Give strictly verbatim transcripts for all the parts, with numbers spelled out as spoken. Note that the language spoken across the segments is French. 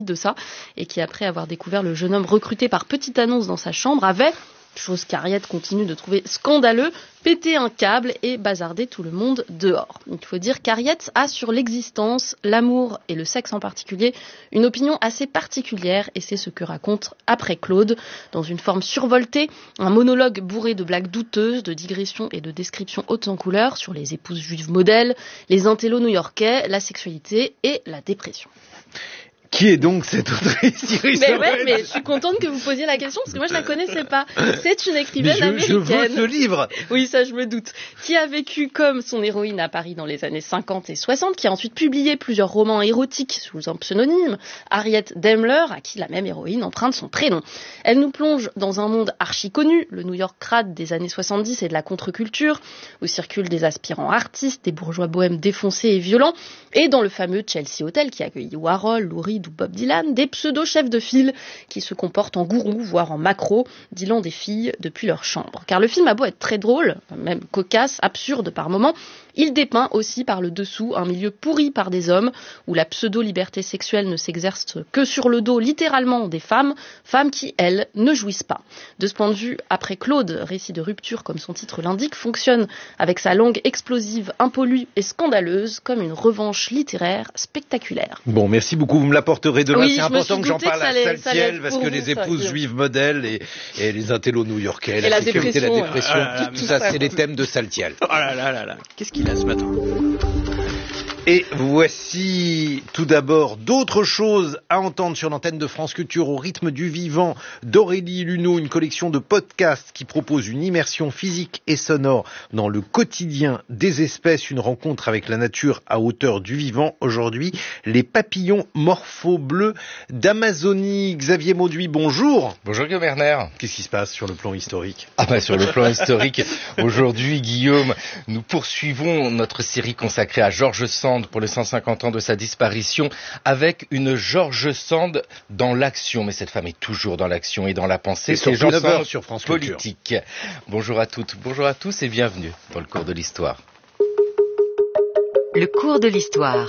de ça, et qui, après avoir découvert le jeune homme recruté par petite annonce dans sa chambre, avait, chose qu'Harriet continue de trouver scandaleux, pété un câble et bazardé tout le monde dehors. Il faut dire qu'Harriet a sur l'existence, l'amour et le sexe en particulier une opinion assez particulière, et c'est ce que raconte après Claude, dans une forme survoltée, un monologue bourré de blagues douteuses, de digressions et de descriptions hautes en couleurs sur les épouses juives modèles, les intellos new-yorkais, la sexualité et la dépression. Qui est donc cette autrice, Iris Mais ouais, mais je suis contente que vous posiez la question parce que moi je la connaissais pas. C'est une écrivaine je, américaine. Je veux ce livre. Oui, ça je me doute. Qui a vécu comme son héroïne à Paris dans les années cinquante et soixante, qui a ensuite publié plusieurs romans érotiques sous un pseudonyme, Harriet Daimler, à qui la même héroïne emprunte son prénom. Elle nous plonge dans un monde archi connu, le New York crade des années soixante-dix et de la contre-culture, où circulent des aspirants artistes, des bourgeois bohèmes défoncés et violents, et dans le fameux Chelsea Hotel qui accueille Warhol, Lou Reed ou Bob Dylan, des pseudo-chefs de file qui se comportent en gourou, voire en macro, dealant des filles depuis leur chambre. Car le film a beau être très drôle, même cocasse, absurde par moments, il dépeint aussi par le dessous un milieu pourri par des hommes, où la pseudo-liberté sexuelle ne s'exerce que sur le dos littéralement des femmes, femmes qui, elles, ne jouissent pas. De ce point de vue, après Claude, récit de rupture comme son titre l'indique, fonctionne avec sa langue explosive, impolie et scandaleuse, comme une revanche littéraire spectaculaire. Bon, merci beaucoup, vous me l'apporterez demain, oui, c'est important que j'en parle à Saltiel, parce que vous, les épouses ça, juives modèles et, et les intellos new-yorkais, la, la sécurité, la dépression, ouais. tout, tout ça, ça c'est les thèmes de Saltiel. Oh là là là là, qu'est-ce qu'il a ce matin? Et voici tout d'abord d'autres choses à entendre sur l'antenne de France Culture au rythme du vivant d'Aurélie Luneau, une collection de podcasts qui propose une immersion physique et sonore dans le quotidien des espèces, une rencontre avec la nature à hauteur du vivant. Aujourd'hui, les papillons morpho-bleus d'Amazonie. Xavier Mauduit, bonjour. Bonjour Guillaume Erner. Qu'est-ce qui se passe sur le plan historique? Ah bah sur le plan historique, aujourd'hui Guillaume, nous poursuivons notre série consacrée à George Sand pour les cent cinquante ans de sa disparition, avec une George Sand dans l'action. Mais cette femme est toujours dans l'action et dans la pensée. C'est George Sand sur France politique. Culture. Bonjour à toutes, bonjour à tous et bienvenue dans le cours de l'histoire. Le cours de l'histoire.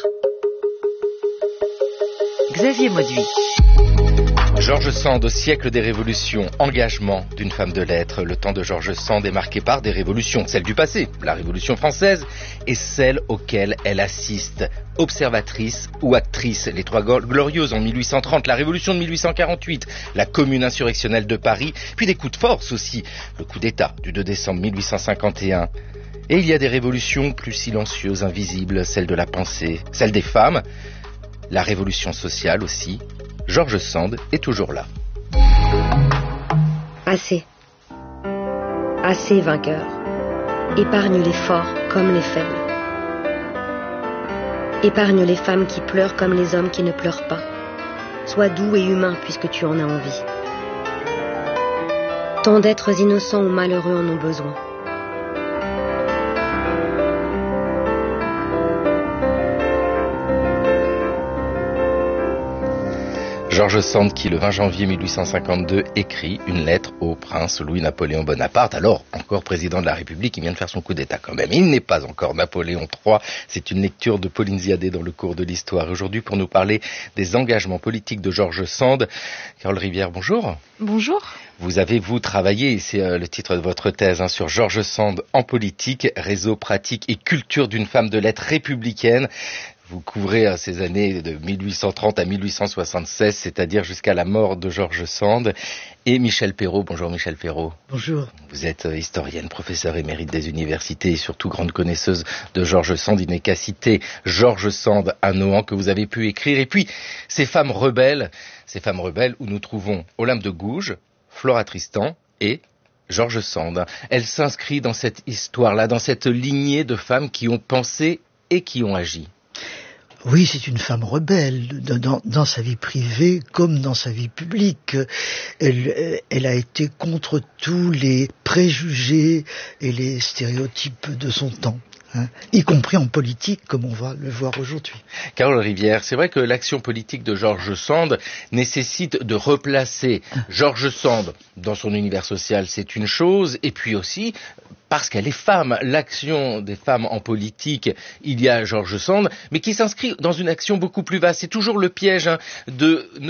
Xavier Mauduit. George Sand au siècle des révolutions, engagement d'une femme de lettres. Le temps de George Sand est marqué par des révolutions, celle du passé, la Révolution française, et celle auxquelles elle assiste. Observatrice ou actrice, les Trois Glorieuses en mille huit cent trente, la Révolution de mille huit cent quarante-huit, la Commune insurrectionnelle de Paris, puis des coups de force aussi, le coup d'État du deux décembre mille huit cent cinquante et un. Et il y a des révolutions plus silencieuses, invisibles, celle de la pensée, celle des femmes, la révolution sociale aussi. George Sand est toujours là. Assez. Assez, vainqueur. Épargne les forts comme les faibles. Épargne les femmes qui pleurent comme les hommes qui ne pleurent pas. Sois doux et humain puisque tu en as envie. Tant d'êtres innocents ou malheureux en ont besoin. George Sand qui, le vingt janvier mille huit cent cinquante-deux, écrit une lettre au prince Louis-Napoléon Bonaparte, alors encore président de la République, il vient de faire son coup d'État quand même. Il n'est pas encore Napoléon trois. C'est une lecture de Pauline Ziadé dans le cours de l'histoire. Aujourd'hui, pour nous parler des engagements politiques de George Sand, Carole Rivière, bonjour. Bonjour. Vous avez, vous, travaillé, c'est euh, le titre de votre thèse, hein, sur George Sand en politique, réseau, pratique et culture d'une femme de lettres républicaine. Vous couvrez euh, ces années de mille huit cent trente à mille huit cent soixante-seize, c'est-à-dire jusqu'à la mort de George Sand. Et Michel Perrault, bonjour Michel Perrault. Bonjour. Vous êtes euh, historienne, professeure émérite des universités et surtout grande connaisseuse de George Sand. Il n'est qu'à citer George Sand à Nohant que vous avez pu écrire. Et puis, ces femmes rebelles, ces femmes rebelles où nous trouvons Olympe de Gouges, Flora Tristan et George Sand. Elle s'inscrit dans cette histoire-là, dans cette lignée de femmes qui ont pensé et qui ont agi. Oui, c'est une femme rebelle dans, dans sa vie privée comme dans sa vie publique. Elle, elle a été contre tous les préjugés et les stéréotypes de son temps. Hein, y compris en politique, comme on va le voir aujourd'hui. Carole Rivière, c'est vrai que l'action politique de George Sand nécessite de replacer George Sand dans son univers social, c'est une chose, et puis aussi parce qu'elle est femme. L'action des femmes en politique, il y a George Sand, mais qui s'inscrit dans une action beaucoup plus vaste. C'est toujours le piège hein, de